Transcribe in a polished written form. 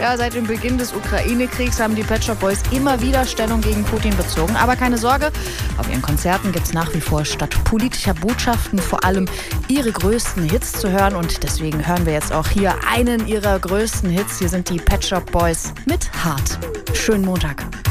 Ja, seit dem Beginn des Ukraine-Kriegs haben die Pet Shop Boys immer wieder Stellung gegen Putin bezogen. Aber keine Sorge, auf ihren Konzerten gibt es nach wie vor statt politischer Botschaften vor allem ihre größten Hits zu hören. Und deswegen hören wir jetzt auch hier einen ihrer größten Hits. Hier sind die Pet Shop Boys mit Hart. Schönen Montag.